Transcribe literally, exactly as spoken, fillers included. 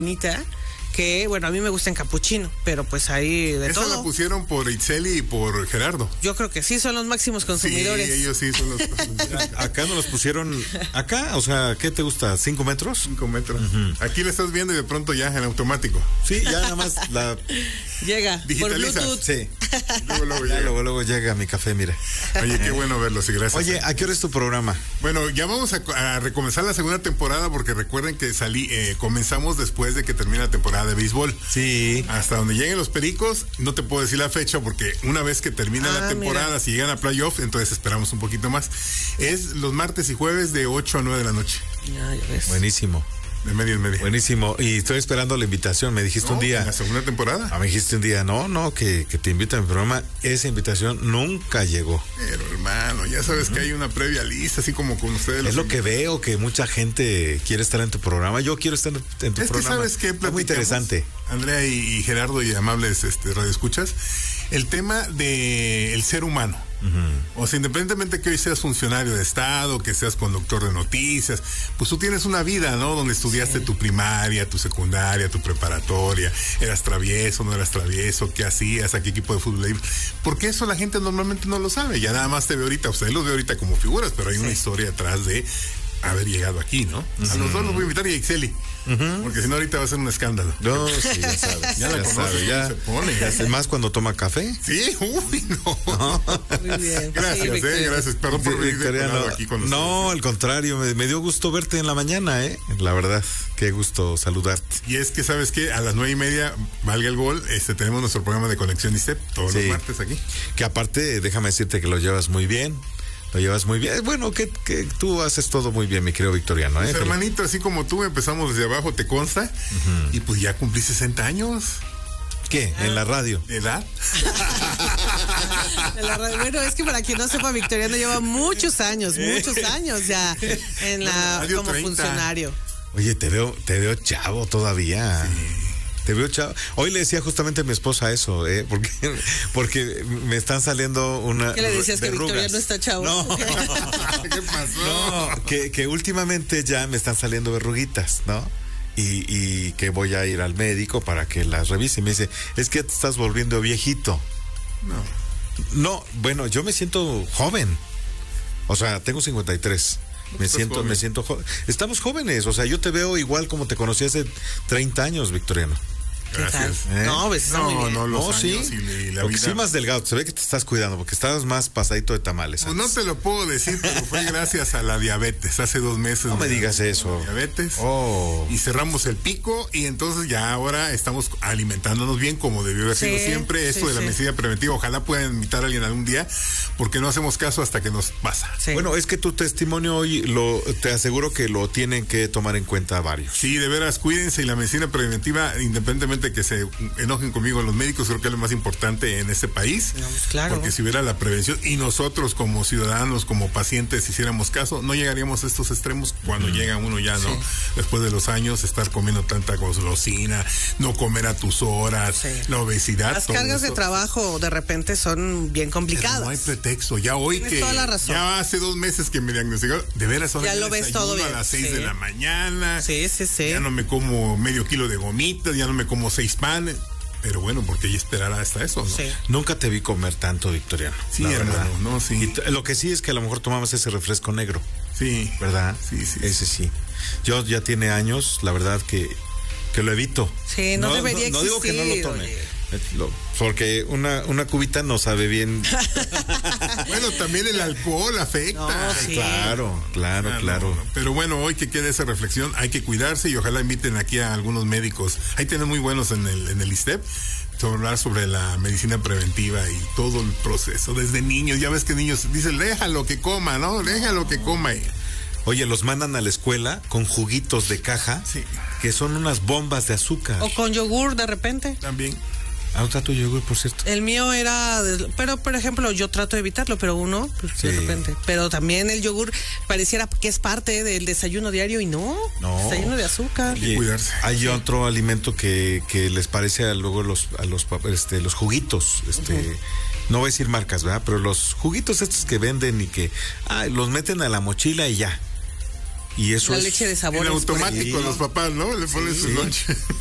que, bueno, a mí me gusta en capuchino, pero pues ahí de Esa todo. la pusieron por Itzel y por Gerardo. Yo creo que sí, son los máximos consumidores. Sí, ellos sí son los Acá nos los pusieron, acá, o sea, ¿qué te gusta? ¿Cinco metros? Cinco metros. Uh-huh. Aquí le estás viendo y de pronto ya en automático. Sí, ya nada más la... Llega, por Bluetooth. Sí. Luego, luego, ya, llega. luego, luego llega mi café, mira. Oye, qué bueno verlos y gracias. Oye, ¿a qué hora es tu programa? Bueno, ya vamos a, a recomenzar la segunda temporada porque recuerden que salí, eh, comenzamos después de que termine la temporada de béisbol. Sí. Hasta donde lleguen los Pericos, no te puedo decir la fecha porque una vez que termina ah, la temporada, mira. Si llegan a playoff, entonces esperamos un poquito más. Es los martes y jueves de ocho a nueve de la noche. Ya, ya ves. Buenísimo. De media en media. Buenísimo. Y estoy esperando la invitación. Me dijiste no, un día. ¿En la segunda temporada? Ah, me dijiste un día, no, no, que, que te invito a mi programa. Esa invitación nunca llegó. Pero hermano, ya sabes uh-huh. que hay una previa lista, así como con ustedes. Es lo que veo, que mucha gente quiere estar en tu programa. Yo quiero estar en tu es programa. Que sabes qué, es muy interesante. Andrea y, y Gerardo y amables este, radioescuchas, el tema de el ser humano. Uh-huh. O sea, independientemente que hoy seas funcionario de Estado, que seas conductor de noticias, pues tú tienes una vida, ¿no? Donde estudiaste sí. tu primaria, tu secundaria, tu preparatoria, eras travieso, no eras travieso, qué hacías, a qué equipo de fútbol ibas. Porque eso la gente normalmente no lo sabe, ya nada más te ve ahorita, ustedes los ve ahorita como figuras, pero hay sí. una historia atrás de haber llegado aquí, ¿no? Uh-huh. A los dos los voy a invitar y a Ixeli. Uh-huh. Porque si no ahorita va a ser un escándalo. No, sí, ya sabes. ya, ya la conoces, ya se pone. Ya sé más cuando toma café. Sí, uy, no. no. Muy bien. Gracias, sí, eh, gracias. Perdón por venir de no, aquí con no, ustedes. al contrario, me, me dio gusto verte en la mañana, eh. La verdad, qué gusto saludarte. Y es que, ¿sabes qué? A las nueve y media, valga el gol, este tenemos nuestro programa de Conexión I C E P todos sí. los martes aquí. Que aparte, déjame decirte que lo llevas muy bien. Lo llevas muy bien. Bueno, que, que tú haces todo muy bien, mi querido Victoriano. ¿eh? Pues hermanito, así como tú, empezamos desde abajo, ¿te consta? Uh-huh. Y pues ya cumplí sesenta años. ¿Qué? ¿En la radio? ¿De edad? En la radio. Bueno, es que para quien no sepa, Victoriano lleva muchos años, muchos años ya en la como treinta funcionario. Oye, te veo, te veo chavo todavía. Sí. Te veo chavo. Hoy le decía justamente a mi esposa eso, ¿eh? Porque, porque me están saliendo una. ¿Qué le decías verrugas. Que Victoriano está chavo? No. ¿Qué pasó? No, que, que últimamente ya me están saliendo verruguitas, ¿no? Y, y que voy a ir al médico para que las revise. Y me dice, es que te estás volviendo viejito. No. No, bueno, yo me siento joven. O sea, tengo cincuenta y tres. Me siento, joven. me siento joven. Estamos jóvenes, o sea, yo te veo igual como te conocí hace treinta años, Victoriano. Gracias. ¿Eh? No, pues está no, muy bien. no, los no, sí. Y, y la porque vida... sí más delgado, se ve que te estás cuidando, porque estabas más pasadito de tamales. Pues no te lo puedo decir, pero fue gracias a la diabetes. Hace dos meses. No me digas eso. Diabetes. Oh. Y cerramos el pico y entonces ya ahora estamos alimentándonos bien como debió haber sido sí, siempre. Esto sí, de la sí. medicina preventiva. Ojalá puedan invitar a alguien algún día, porque no hacemos caso hasta que nos pasa. Sí. Bueno, es que tu testimonio hoy, lo, te aseguro que lo tienen que tomar en cuenta varios. Sí, de veras, cuídense y la medicina preventiva, independientemente de que se enojen conmigo los médicos, creo que es lo más importante en este país. No, claro. Porque si hubiera la prevención y nosotros como ciudadanos, como pacientes, hiciéramos caso, no llegaríamos a estos extremos cuando mm. llega uno ya, ¿no? Sí. Después de los años, estar comiendo tanta golosina, no comer a tus horas, sí. la obesidad. Las cargas de trabajo de repente son bien complicadas. Pero no hay pretexto. Ya hoy Tienes que toda la razón. Ya hace dos meses que me diagnosticaron, de veras ahora ya lo ves todo bien. A las seis sí. de la mañana. Sí, sí, sí. Ya no me como medio kilo de gomitas, ya no me como seis panes. Pero bueno, porque ella esperará hasta eso, ¿no? Sí. Nunca te vi comer tanto, Victoriano. Sí, hermano, verdad. no, sí. Y t- lo que sí es que a lo mejor tomabas ese refresco negro. Sí. ¿Verdad? Sí, sí. Ese sí. Yo ya tiene años, la verdad que, que lo evito. Sí, no, no debería no, existir. No digo que no lo tome. Lo, porque una, una cubita no sabe bien. Bueno, también el alcohol afecta. No, sí. Claro, claro, ah, claro. No, no. Pero bueno, hoy que quede esa reflexión, hay que cuidarse y ojalá inviten aquí a algunos médicos. Hay tener muy buenos en el, en el I S T E P. Sobre hablar sobre la medicina preventiva y todo el proceso, desde niños, ya ves que niños dicen, déjalo que coma, ¿no? Déjalo que coma. Oye, los mandan a la escuela con juguitos de caja, sí. que son unas bombas de azúcar. O con yogur de repente. También. Ah, está tu yogur, por cierto. El mío era, de, pero por ejemplo, yo trato de evitarlo, pero uno, pues, sí. de repente. Pero también el yogur pareciera que es parte del desayuno diario y no. No. Está lleno de azúcar. Oye, cuidarse. Hay sí. otro alimento que, que les parece a luego los, a los, este, los juguitos, este. Uh-huh. No voy a decir marcas, ¿verdad? Pero los juguitos estos que venden y que ah, los meten a la mochila y ya. Y eso La es leche de En sabores. por automático Sí. los papás, ¿no? Le ponen su Sí. lonche.